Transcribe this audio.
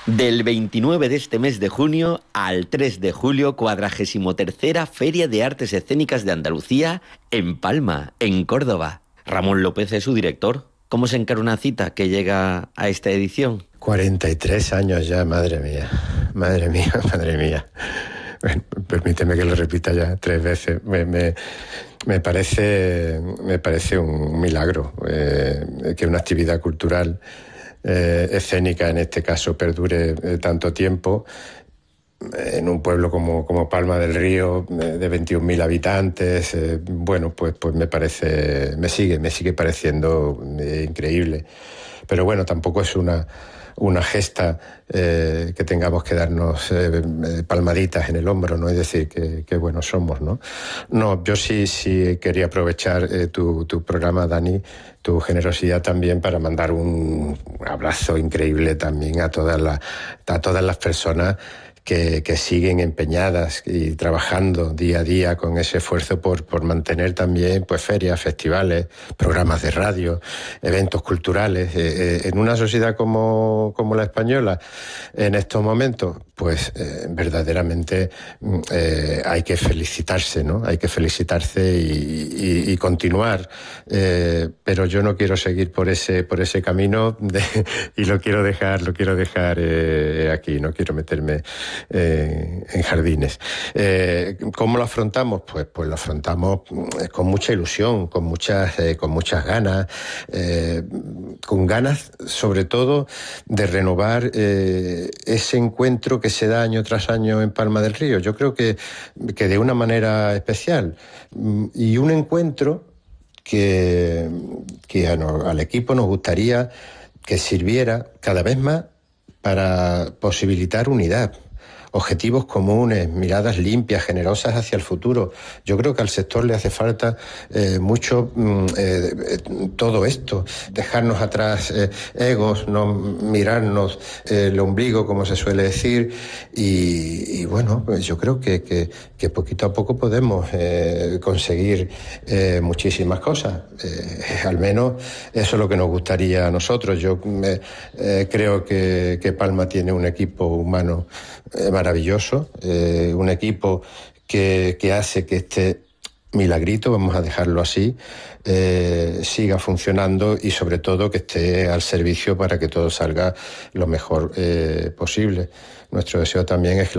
Del 29 de este mes de junio al 3 de julio, 43ª Feria de Artes Escénicas de Andalucía en Palma, en Córdoba. Ramón López es su director. ¿Cómo se encara una cita que llega a esta edición? 43 años ya, madre mía, madre mía, madre mía. Bueno, permíteme que lo repita ya 3 veces. Me parece un milagro que una actividad cultural escénica, en este caso, perdure tanto tiempo en un pueblo como Palma del Río, de 21.000 habitantes. Bueno, pues me sigue pareciendo increíble. Pero bueno, tampoco es una gesta que tengamos que darnos palmaditas en el hombro, ¿no? Es decir, que buenos somos, ¿no? No, yo sí quería aprovechar tu programa, Dani, tu generosidad también, para mandar un abrazo increíble también a todas las personas que siguen empeñadas y trabajando día a día con ese esfuerzo por mantener también pues ferias, festivales, programas de radio, eventos culturales en una sociedad como la española en estos momentos. Pues verdaderamente hay que felicitarse, ¿no? Hay que felicitarse y continuar, pero yo no quiero seguir por ese camino y lo quiero dejar aquí. No quiero meterme en jardines. ¿Cómo lo afrontamos? Pues lo afrontamos con mucha ilusión, con muchas ganas, con ganas sobre todo de renovar ese encuentro que se da año tras año en Palma del Río. Yo creo que de una manera especial, y un encuentro que al equipo nos gustaría que sirviera cada vez más para posibilitar unidad, objetivos comunes, miradas limpias, generosas hacia el futuro. Yo creo que al sector le hace falta mucho todo esto, dejarnos atrás egos, no mirarnos el ombligo, como se suele decir, y bueno, pues yo creo que poquito a poco podemos conseguir muchísimas cosas. Al menos eso es lo que nos gustaría a nosotros. Yo creo que Palma tiene un equipo humano maravilloso, un equipo que hace que este milagrito, vamos a dejarlo así, siga funcionando, y sobre todo que esté al servicio para que todo salga lo mejor posible. Nuestro deseo también es que